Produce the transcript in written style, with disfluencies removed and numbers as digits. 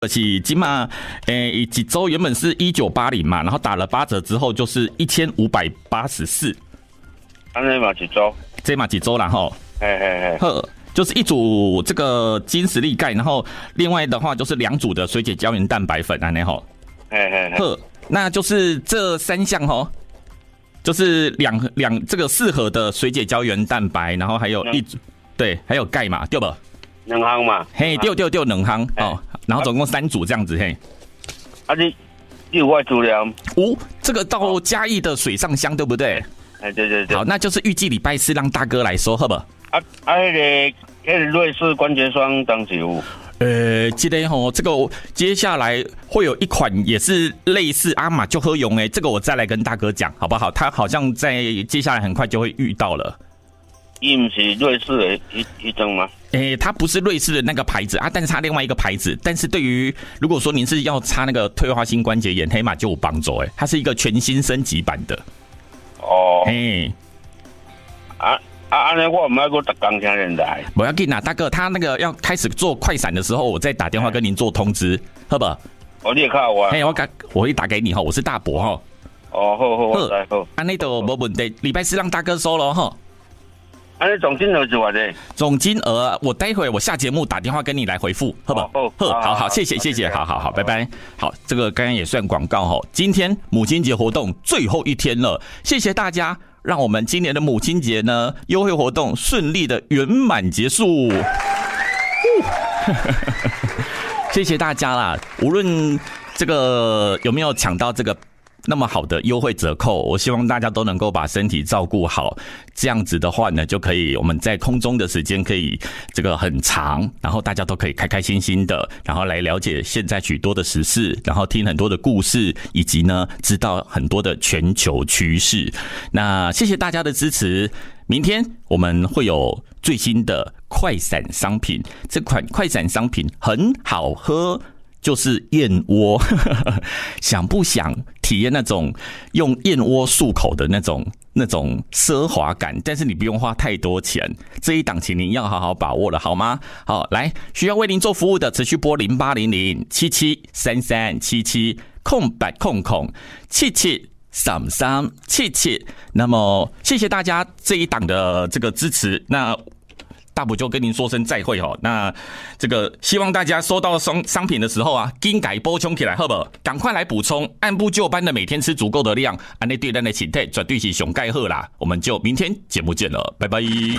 是今嘛，一周原本是1980嘛，然后打了8折之后就是1584。 安尼嘛一周， 这嘛几周啦吼。呵，就是一组这个金实力钙，然后另外的话就是2组的水解胶原蛋白粉安尼吼。呵，那就是这3项吼，就是两这个4盒的水解胶原蛋白，然后还有一组，对，还有钙嘛，对不 ？2项嘛。 嘿，对2项哦。然后总共3组这样子嘿。 啊你有我资料？ 这个到嘉义的水上乡对不对？ 对。 好，那就是预计礼拜4让大哥来收，好不好？ 那个瑞士关节霜当时有。 记得吼，这个接下来会有一款也是类似阿玛就喝用这个我再来跟大哥讲好不好？他好像在接下来很快就会遇到了。 伊不是瑞士的一种吗？ 它不是瑞士的那个牌子啊，但是它另外一个牌子。但是对于如果说您是要擦那个退化性关节炎，黑马就有帮助它是一个全新升级版的。 哦。安尼我唔爱个特工听人来。 不要紧啊，大哥，他那个要开始做快闪的时候，我再打电话跟您做通知，好不好？ 你也靠我。 我会打给你哈，我是大伯哈。 好。 安尼都没问题，礼拜4让大哥收了哈。 安尼总金额是多少？ 总金额我待会我下节目打电话跟你来回复，好不好？好，谢谢，好，拜拜。好，这个刚刚也算广告哈。今天母亲节活动最后一天了，谢谢大家，让我们今年的母亲节呢优惠活动顺利的圆满结束。谢谢大家啦，无论这个有没有抢到这个那么好的优惠折扣，我希望大家都能够把身体照顾好，这样子的话呢，就可以我们在空中的时间可以这个很长，然后大家都可以开开心心的，然后来了解现在许多的时事，然后听很多的故事，以及呢知道很多的全球趋势。那谢谢大家的支持，明天我们会有最新的快闪商品，这款快闪商品很好喝，就是燕窝。想不想体验那种用燕窝漱口的那种奢华感？但是你不用花太多钱，这一档请您要好好把握了，好吗？好，来，需要为您做服务的持续拨08007733777777。那么谢谢大家这一档的这个支持，那大伯就跟您说声再会哦。那这个希望大家收到商品的时候啊，赶快补充起来，好不好？赶快来补充，按部就班的每天吃足够的量，安内对咱的身体绝对是上盖好啦。我们就明天节目见了，拜拜。